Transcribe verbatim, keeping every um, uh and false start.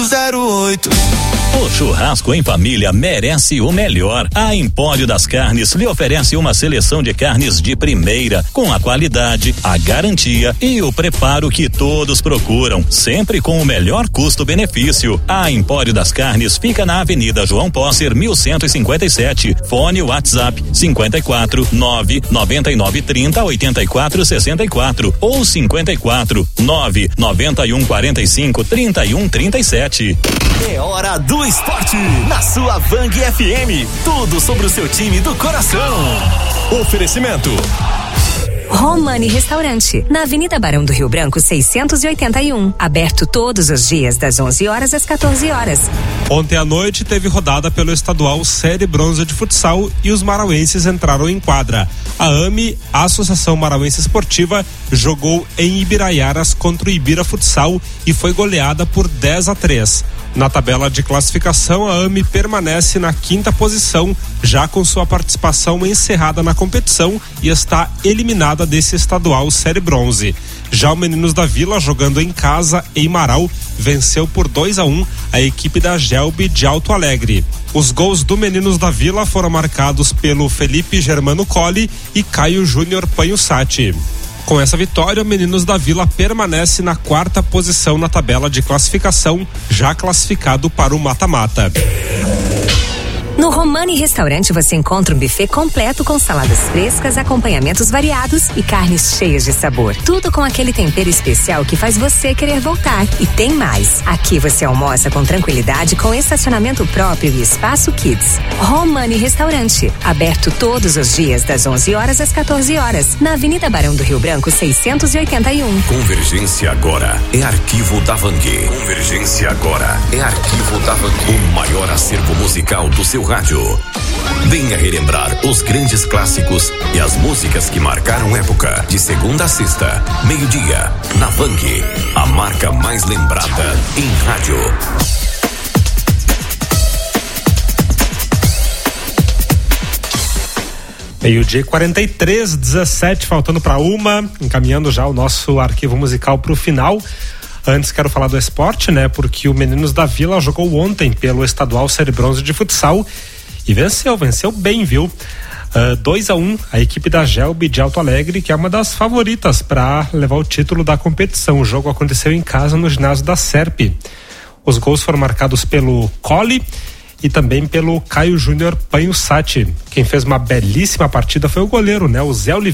zero oito. O churrasco em família merece o melhor. A Empório das Carnes lhe oferece uma seleção de carnes de primeira, com a qualidade, a garantia e o preparo que todos procuram, sempre com o melhor custo-benefício. A Empório das Carnes fica na Avenida João Posser, mil cento e cinquenta e sete. Fone WhatsApp cinquenta e quatro, nove noventa e nove, trinta, oitenta e quatro, sessenta e quatro ou cinquenta e quatro, nove noventa e um, quarenta e cinco, trinta e um, trinta e sete. É hora do esporte na sua Vang F M. Tudo sobre o seu time do coração. Oferecimento Romani Restaurante, na Avenida Barão do Rio Branco, seiscentos e oitenta e um. Aberto todos os dias, das onze horas às quatorze horas. Ontem à noite teve rodada pelo estadual Série Bronze de Futsal e os marauenses entraram em quadra. A AME, a Associação Marauense Esportiva, jogou em Ibiraiaras contra o Ibira Futsal e foi goleada por dez a três. Na tabela de classificação, a AME permanece na quinta posição, já com sua participação encerrada na competição e está eliminada desse estadual Série Bronze. Já o Meninos da Vila, jogando em casa em Marau, venceu por dois a um a equipe da Gelbe de Alto Alegre. Os gols do Meninos da Vila foram marcados pelo Felipe Germano Colli e Caio Júnior Panhussati. Com essa vitória, o Meninos da Vila permanece na quarta posição na tabela de classificação, já classificado para o mata-mata. No Romani Restaurante você encontra um buffet completo com saladas frescas, acompanhamentos variados e carnes cheias de sabor. Tudo com aquele tempero especial que faz você querer voltar. E tem mais. Aqui você almoça com tranquilidade, com estacionamento próprio e espaço kids. Romani Restaurante, aberto todos os dias das onze horas às quatorze horas, na Avenida Barão do Rio Branco, seiscentos e oitenta e um. Convergência agora é arquivo da Vang. Convergência agora é arquivo da Vang. O maior acervo musical do seu rádio. Venha relembrar os grandes clássicos e as músicas que marcaram época, de segunda a sexta, meio-dia, na Vang, a marca mais lembrada em rádio. Meio-dia quarenta e três, dezessete, faltando para uma, encaminhando já o nosso arquivo musical para o final. Antes quero falar do esporte, né? Porque o Meninos da Vila jogou ontem pelo estadual Série Bronze de Futsal e venceu, venceu bem, viu? Uh, dois a um, a equipe da Gelbe de Alto Alegre, que é uma das favoritas para levar o título da competição. O jogo aconteceu em casa no ginásio da Serp. Os gols foram marcados pelo Colli e também pelo Caio Júnior Panhussati. Quem fez uma belíssima partida foi o goleiro, né? O Zé Oliveira.